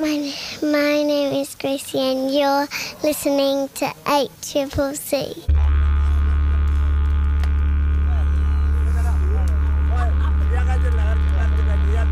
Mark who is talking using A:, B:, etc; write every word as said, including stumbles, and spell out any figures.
A: My, my name is Gracie and you're listening to eight Triple C.